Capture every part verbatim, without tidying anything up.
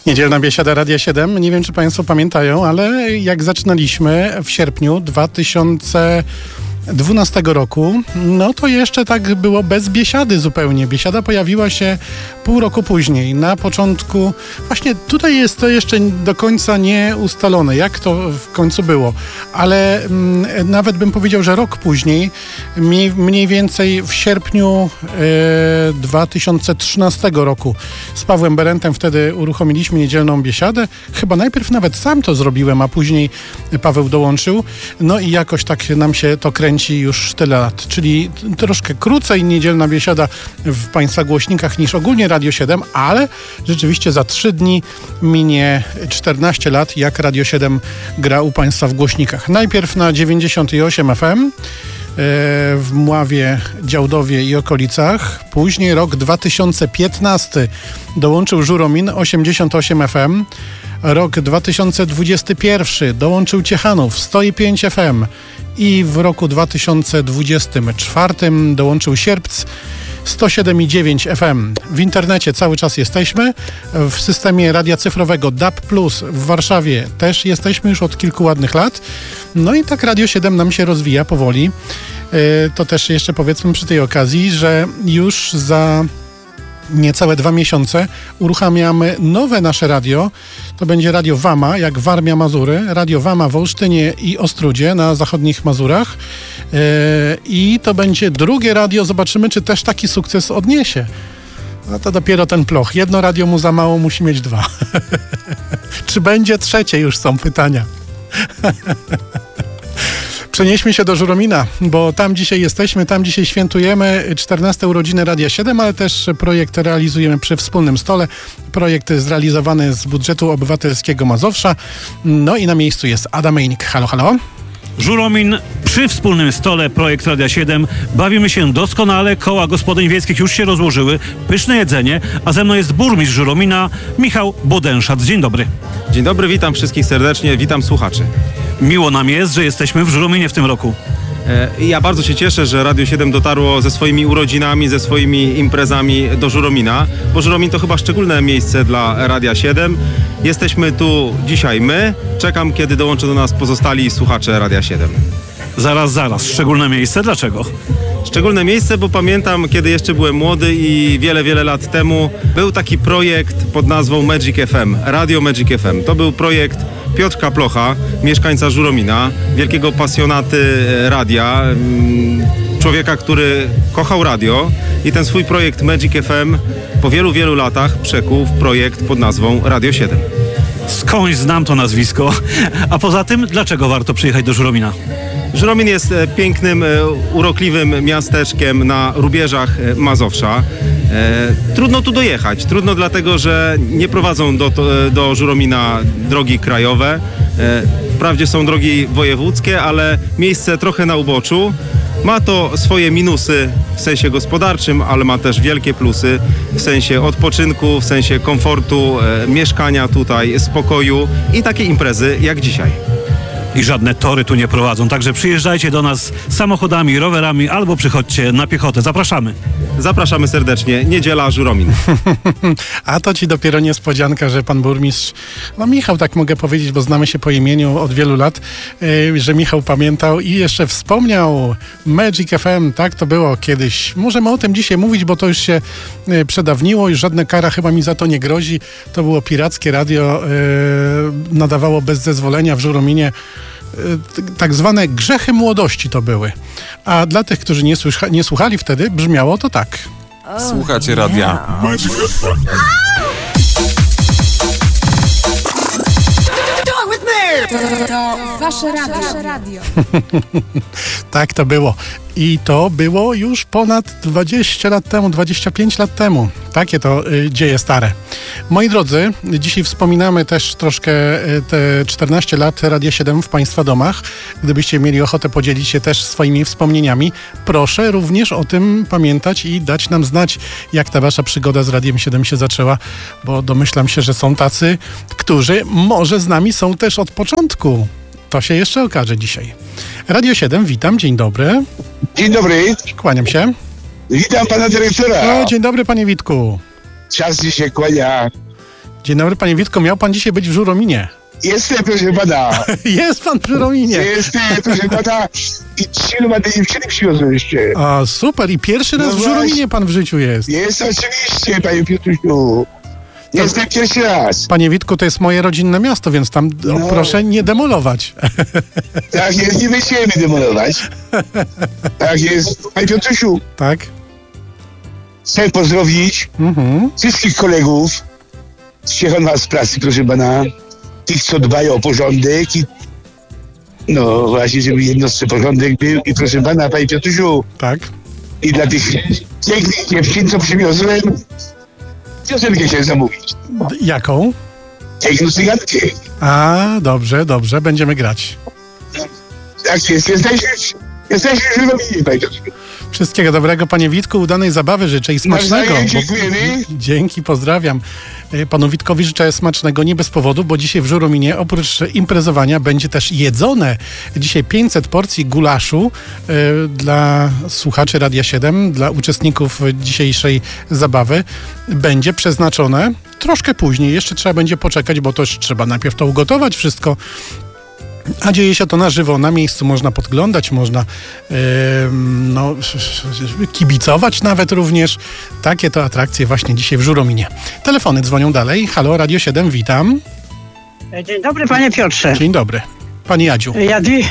Niedzielna biesiada Radia siedem. Nie wiem, czy Państwo pamiętają, ale jak zaczynaliśmy w sierpniu dwa tysiące dwunastego roku, no to jeszcze tak było bez biesiady zupełnie. Biesiada pojawiła się pół roku później, na początku. Właśnie tutaj jest to jeszcze do końca nie ustalone, jak to w końcu było, ale mm, nawet bym powiedział, że rok później, mniej, mniej więcej w sierpniu e, dwa tysiące trzynastego roku z Pawłem Berentem wtedy uruchomiliśmy niedzielną biesiadę. Chyba najpierw nawet sam to zrobiłem, a później Paweł dołączył. No i jakoś tak nam się to kręci już tyle lat, czyli troszkę krócej niedzielna biesiada w Państwa głośnikach niż ogólnie Radio siedem, ale rzeczywiście za trzy dni minie czternaście lat, jak Radio siedem gra u Państwa w głośnikach. Najpierw na dziewięćdziesiąt osiem F M w Mławie, Działdowie i okolicach. Później rok dwa tysiące piętnasty dołączył Żuromin, osiemdziesiąt osiem F M. Rok dwa tysiące dwudziesty pierwszy dołączył Ciechanów, sto pięć F M. I w roku dwa tysiące dwudziestym czwartym dołączył Sierpc, sto siedem i dziewięć F M. W internecie cały czas jesteśmy. W systemie radia cyfrowego D A B plus w Warszawie też jesteśmy już od kilku ładnych lat. No i tak Radio siedem nam się rozwija powoli. To też jeszcze powiedzmy przy tej okazji, że już za niecałe dwa miesiące uruchamiamy nowe nasze radio. To będzie Radio Wama, jak Warmia Mazury. Radio Wama w Olsztynie i Ostródzie na zachodnich Mazurach. Yy, I to będzie drugie radio. Zobaczymy, czy też taki sukces odniesie. No to dopiero ten ploch. Jedno radio mu za mało, musi mieć dwa. Czy będzie trzecie? Już są pytania. Przenieśmy się do Żuromina, bo tam dzisiaj jesteśmy, tam dzisiaj świętujemy czternaste urodziny Radia siedem, ale też projekt realizujemy przy wspólnym stole. Projekt zrealizowany z budżetu obywatelskiego Mazowsza. No i na miejscu jest Adam Mejnik. Halo, halo. Żuromin przy wspólnym stole, projekt Radia siedem. Bawimy się doskonale, koła gospodyń wiejskich już się rozłożyły, pyszne jedzenie, a ze mną jest burmistrz Żuromina, Michał Bodęszat. Dzień dobry. Dzień dobry, witam wszystkich serdecznie, witam słuchaczy. Miło nam jest, że jesteśmy w Żurominie w tym roku. E, ja bardzo się cieszę, że Radio siedem dotarło ze swoimi urodzinami, ze swoimi imprezami do Żuromina, bo Żuromin to chyba szczególne miejsce dla Radia siedem. Jesteśmy tu dzisiaj my, czekam, kiedy dołączą do nas pozostali słuchacze Radia siedem. Zaraz, zaraz, szczególne miejsce, dlaczego? Szczególne miejsce, bo pamiętam, kiedy jeszcze byłem młody i wiele, wiele lat temu był taki projekt pod nazwą Magic F M, Radio Magic F M. To był projekt Piotrka Plocha, mieszkańca Żuromina, wielkiego pasjonaty radia, człowieka, który kochał radio i ten swój projekt Magic F M po wielu, wielu latach przekuł w projekt pod nazwą Radio siedem. Skądś znam to nazwisko, a poza tym, dlaczego warto przyjechać do Żuromina? Żuromin jest pięknym, urokliwym miasteczkiem na rubieżach Mazowsza. Trudno tu dojechać. Trudno dlatego, że nie prowadzą do, do Żuromina drogi krajowe. Wprawdzie są drogi wojewódzkie, ale miejsce trochę na uboczu. Ma to swoje minusy w sensie gospodarczym, ale ma też wielkie plusy w sensie odpoczynku, w sensie komfortu, mieszkania tutaj, spokoju i takie imprezy jak dzisiaj. I żadne tory tu nie prowadzą, także przyjeżdżajcie do nas samochodami, rowerami albo przychodźcie na piechotę. Zapraszamy. Zapraszamy serdecznie. Niedziela, Żuromin. A to ci dopiero niespodzianka, że pan burmistrz, no Michał, tak mogę powiedzieć, bo znamy się po imieniu od wielu lat, yy, że Michał pamiętał i jeszcze wspomniał Magic F M, tak to było kiedyś. Możemy o tym dzisiaj mówić, bo to już się yy, przedawniło, już żadna kara chyba mi za to nie grozi. To było pirackie radio, yy, nadawało bez zezwolenia w Żurominie. Tak zwane grzechy młodości to były. A dla tych, którzy nie, słucha, nie słuchali wtedy, brzmiało to tak. Słuchacie radia. To, to wasze radio. radio. Tak to było. I to było już ponad dwadzieścia lat temu, dwadzieścia pięć lat temu. Takie to y, dzieje stare. Moi drodzy, dzisiaj wspominamy też troszkę y, te czternaście lat Radia siedem w Państwa domach. Gdybyście mieli ochotę podzielić się też swoimi wspomnieniami, proszę również o tym pamiętać i dać nam znać, jak ta wasza przygoda z Radiem siedem się zaczęła, bo domyślam się, że są tacy, którzy może z nami są też od początku. To się jeszcze okaże dzisiaj. Radio siedem, witam, dzień dobry. Dzień dobry. Kłaniam się. Witam pana dyrektora. O, dzień dobry, panie Witku. Czas się kłania. Dzień dobry, panie Witku. Miał pan dzisiaj być w Żurominie. Jestem, proszę pana. Jest pan w Żurominie. Jestem, proszę pana. I trzy numery dziewczyny przywiozłem jeszcze. A, super. I pierwszy raz No w właśnie. Żurominie pan w życiu jest. Jest oczywiście, panie Piotrusiu. Jestem pierwszy raz. Panie Witku, to jest moje rodzinne miasto, więc tam o, No. proszę nie demolować. Tak jest, nie będziemy demolować. Tak jest. Panie Piotrusiu, Tak? chcę pozdrowić Mhm. wszystkich kolegów z Ciechanowa z pracy, proszę pana. Tych, co dbają o porządek i no właśnie, żeby w jednostce porządek był. I proszę pana, panie Piotrusiu, Tak. i dla tych pięknych dziewczyn, co przywiozłem, piosenkę chciałem zamówić. D- Jaką? Piękną cygankę. A, dobrze, dobrze. Będziemy grać. Tak jest, jesteśmy, jesteśmy w Żurominie, panie Piotrusiu. Wszystkiego dobrego, panie Witku. Udanej zabawy życzę i smacznego. Nawzajem bo- dziękujemy. Dzięki, pozdrawiam. E, Panu Witkowi życzę smacznego nie bez powodu, bo dzisiaj w Żurominie oprócz imprezowania będzie też jedzone. Dzisiaj pięćset porcji gulaszu e, dla słuchaczy Radia siedem, dla uczestników dzisiejszej zabawy będzie przeznaczone troszkę później. Jeszcze trzeba będzie poczekać, bo też trzeba najpierw to ugotować wszystko. A dzieje się to na żywo, na miejscu można podglądać, można yy, no, kibicować nawet również. Takie to atrakcje właśnie dzisiaj w Żurominie. Telefony dzwonią dalej. Halo, Radio siedem, witam. Dzień dobry, panie Piotrze. Dzień dobry. Pani Jadziu. Jadwi...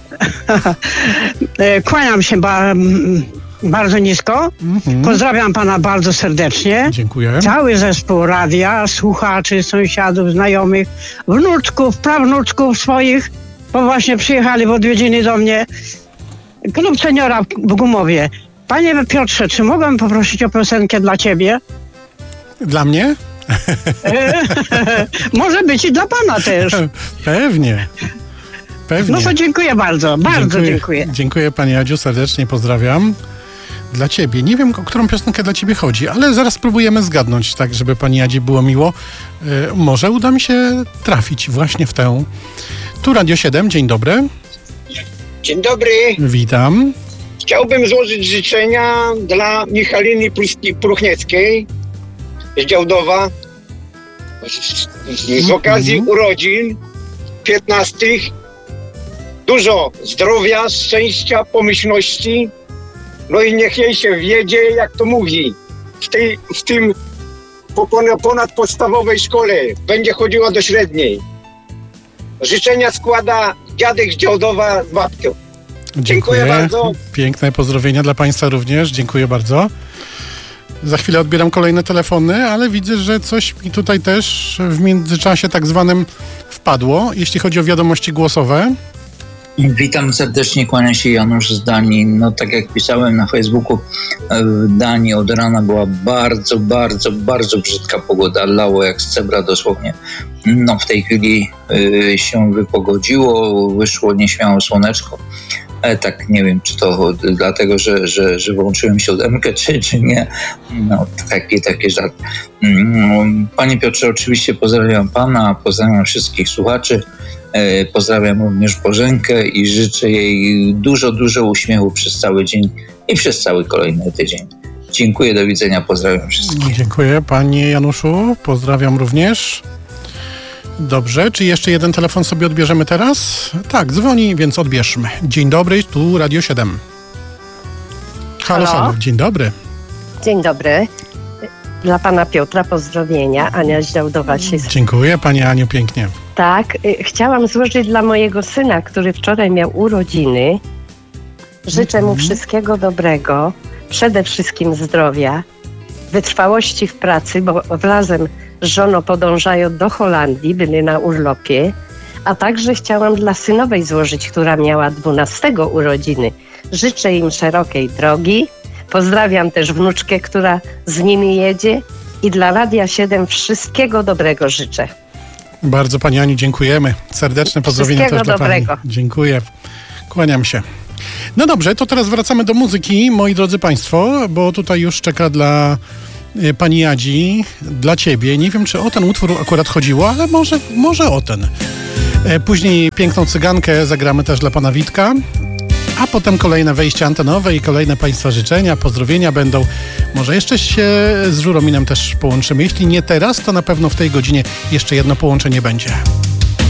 Kłaniam się ba... bardzo nisko. Mhm. Pozdrawiam pana bardzo serdecznie. Dziękuję. Cały zespół radia, słuchaczy, sąsiadów, znajomych, wnuczków, prawnuczków swoich, bo właśnie przyjechali w odwiedziny do mnie. Klub seniora w Gumowie. Panie Piotrze, czy mogłem poprosić o piosenkę dla ciebie? Dla mnie? Może być i dla pana też. Pewnie. Pewnie. No to dziękuję bardzo, bardzo dziękuję. Dziękuję pani Jadziu, serdecznie pozdrawiam. Dla ciebie. Nie wiem, o którą piosenkę dla ciebie chodzi, ale zaraz spróbujemy zgadnąć, tak żeby pani Jadzi było miło. Yy, może uda mi się trafić właśnie w tę. Tu Radio siedem, dzień dobry. Dzień dobry. Witam. Chciałbym złożyć życzenia dla Michaliny Pruski- Pruchnieckiej z Działdowa z, z, z okazji Mhm. urodzin piętnastych. Dużo zdrowia, szczęścia, pomyślności. No i niech jej się wiedzie, jak to mówi, w, tej, w tym po- pon- ponadpodstawowej szkole będzie chodziła do średniej. Życzenia składa dziadek z Działdowa z babcią. Dziękuję bardzo. Piękne pozdrowienia dla państwa również. Dziękuję bardzo. Za chwilę odbieram kolejne telefony, ale widzę, że coś mi tutaj też w międzyczasie tak zwanym wpadło, jeśli chodzi o wiadomości głosowe. Witam serdecznie, kłania się Janusz z Danii. No tak jak pisałem na Facebooku, w Danii od rana była bardzo, bardzo, bardzo brzydka pogoda. Lało jak z cebra dosłownie. No w tej chwili y, się wypogodziło, wyszło nieśmiało słoneczko. Ale tak nie wiem, czy to dlatego, że, że, że włączyłem siódemkę, czy, czy nie. No taki, taki żart. Panie Piotrze, oczywiście pozdrawiam pana, pozdrawiam wszystkich słuchaczy. Pozdrawiam również Bożenkę i życzę jej dużo, dużo uśmiechu przez cały dzień i przez cały kolejny tydzień. Dziękuję, do widzenia, pozdrawiam wszystkich. Dziękuję panie Januszu, pozdrawiam również. Dobrze, czy jeszcze jeden telefon sobie odbierzemy teraz? Tak, dzwoni, więc odbierzmy. Dzień dobry, tu Radio siedem. Halo, Halo? halo, dzień dobry. Dzień dobry. Dla pana Piotra pozdrowienia. Ania z Działdowa się... Dziękuję pani Aniu, pięknie. Tak, y, chciałam złożyć dla mojego syna, który wczoraj miał urodziny. Życzę mu wszystkiego dobrego, przede wszystkim zdrowia, wytrwałości w pracy, bo razem z żoną podążają do Holandii, byli na urlopie, a także chciałam dla synowej złożyć, która miała dwunastego urodziny. Życzę im szerokiej drogi. Pozdrawiam też wnuczkę, która z nimi jedzie i dla Radia siedem wszystkiego dobrego życzę. Bardzo pani Aniu dziękujemy. Serdeczne pozdrowienia Wszystkiego też dla dobrego. pani. Dziękuję. Kłaniam się. No dobrze, to teraz wracamy do muzyki, moi drodzy państwo, bo tutaj już czeka dla y, pani Jadzi, dla ciebie. Nie wiem, czy o ten utwór akurat chodziło, ale może, może o ten. E, później Piękną Cygankę zagramy też dla pana Witka. a potem kolejne wejścia antenowe i kolejne Państwa życzenia, pozdrowienia będą. Może jeszcze się z Żurominem też połączymy. Jeśli nie teraz, to na pewno w tej godzinie jeszcze jedno połączenie będzie.